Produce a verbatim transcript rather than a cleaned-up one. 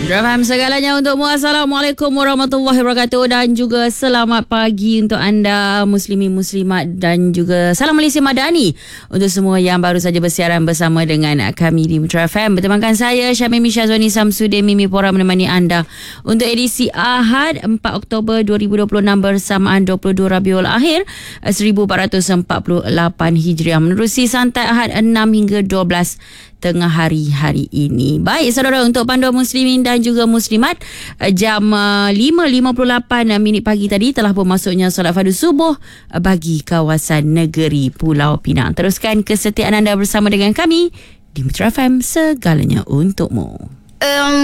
Faham segalanya untukmu. Assalamualaikum warahmatullahi wabarakatuh. Dan juga selamat pagi untuk anda Muslimin Muslimat. Dan juga salam Malaysia Madani untuk semua yang baru saja bersiaran bersama dengan kami di Mitra F M. Bertemankan saya Syamimi Syazwani Samsudin, Mimi Pora menemani anda untuk edisi Ahad empat Oktober dua ribu dua puluh enam bersamaan dua puluh dua Rabiul Akhir seribu empat ratus empat puluh lapan Hijriah, menerusi santai Ahad enam hingga dua belas tengah hari hari ini. Baik saudara, untuk panduan muslimin dan juga muslimat, jam lima lima puluh lapan minit pagi tadi telah pun masuknya solat fardu subuh bagi kawasan negeri Pulau Pinang. Teruskan kesetiaan anda bersama dengan kami di Mitra F M, segalanya untukmu. Um,